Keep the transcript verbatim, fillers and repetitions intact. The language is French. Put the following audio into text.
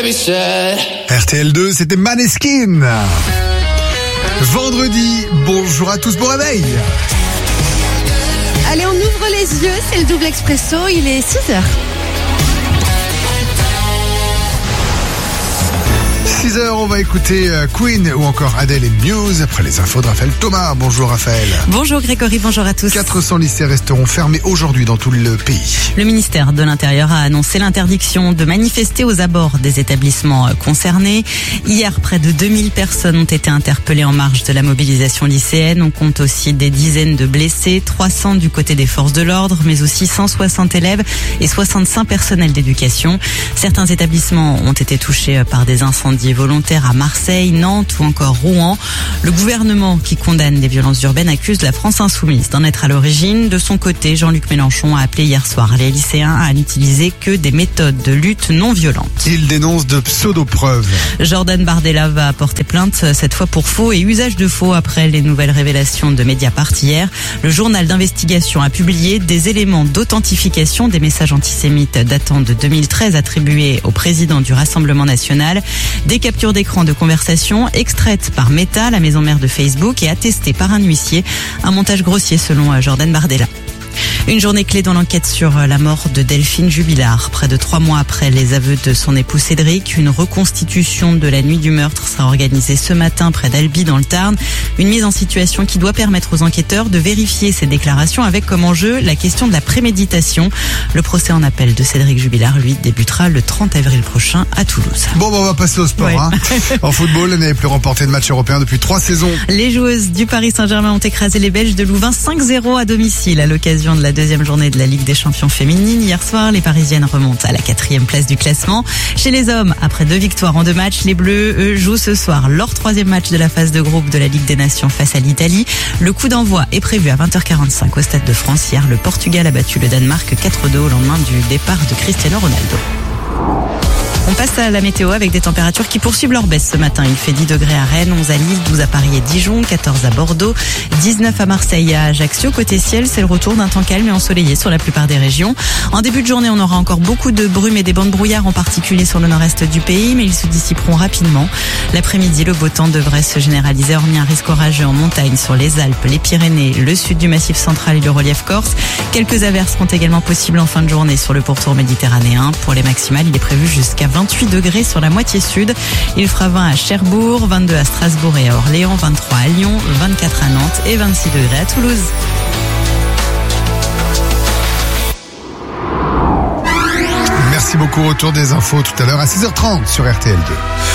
baby said. R T L deux, c'était Maneskin. Vendredi, bonjour à tous, bon réveil. Allez, on ouvre les yeux, c'est le double expresso, il est six heures. six heures, on va écouter Queen ou encore Adele et Muse après les infos de Raphaël Thomas. Bonjour Raphaël. Bonjour Grégory, bonjour à tous. quatre cents lycées resteront fermés aujourd'hui dans tout le pays. Le ministère de l'Intérieur a annoncé l'interdiction de manifester aux abords des établissements concernés. Hier, près de deux mille personnes ont été interpellées en marge de la mobilisation lycéenne. On compte aussi des dizaines de blessés, trois cents du côté des forces de l'ordre, mais aussi cent soixante élèves et soixante-cinq personnels d'éducation. Certains établissements ont été touchés par des incendies volontaires à Marseille, Nantes ou encore Rouen. Le gouvernement qui condamne les violences urbaines accuse la France insoumise d'en être à l'origine. De son côté, Jean-Luc Mélenchon a appelé hier soir les lycéens à n'utiliser que des méthodes de lutte non violentes. Il dénonce de pseudo-preuves. Jordan Bardella va porter plainte cette fois pour faux et usage de faux après les nouvelles révélations de Mediapart hier. Le journal d'investigation a publié des éléments d'authentification des messages antisémites datant de deux mille treize attribués au président du Rassemblement national. Des captures d'écran de conversation extraites par Meta, la maison mère de Facebook, et attestées par un huissier. Un montage grossier selon Jordan Bardella. Une journée clé dans l'enquête sur la mort de Delphine Jubilard. Près de trois mois après les aveux de son époux Cédric, une reconstitution de la nuit du meurtre sera organisée ce matin près d'Albi dans le Tarn. Une mise en situation qui doit permettre aux enquêteurs de vérifier ces déclarations avec comme enjeu la question de la préméditation. Le procès en appel de Cédric Jubilard, lui, débutera le trente avril prochain à Toulouse. Bon, bah, on va passer au sport. Ouais. Hein. En football, elle n'avait plus remporté de match européen depuis trois saisons. Les joueuses du Paris Saint-Germain ont écrasé les Belges de Louvain cinq zéro à domicile à l'occasion de la deuxième journée de la Ligue des Champions féminine. Hier soir, les Parisiennes remontent à la quatrième place du classement. Chez les hommes, après deux victoires en deux matchs, les Bleus, eux, jouent ce soir leur troisième match de la phase de groupe de la Ligue des Nations face à l'Italie. Le coup d'envoi est prévu à vingt heures quarante-cinq au Stade de France. Hier, le Portugal a battu le Danemark quatre deux au lendemain du départ de Cristiano Ronaldo. On passe à la météo avec des températures qui poursuivent leur baisse ce matin. Il fait dix degrés à Rennes, onze à Lille, douze à Paris et Dijon, quatorze à Bordeaux, dix-neuf à Marseille et à Ajaccio. Côté ciel, c'est le retour d'un temps calme et ensoleillé sur la plupart des régions. En début de journée, on aura encore beaucoup de brume et des bancs de brouillard, en particulier sur le nord-est du pays, mais ils se dissiperont rapidement. L'après-midi, le beau temps devrait se généraliser, hormis un risque orageux en montagne sur les Alpes, les Pyrénées, le sud du Massif central et le relief corse. Quelques averses seront également possibles en fin de journée sur le pourtour méditerranéen. Pour les maximales, il est prévu jusqu'à vingt-huit degrés sur la moitié sud. Il fera vingt à Cherbourg, vingt-deux à Strasbourg et à Orléans, vingt-trois à Lyon, vingt-quatre à Nantes et vingt-six degrés à Toulouse. Merci beaucoup. Retour des infos tout à l'heure à six heures trente sur R T L deux.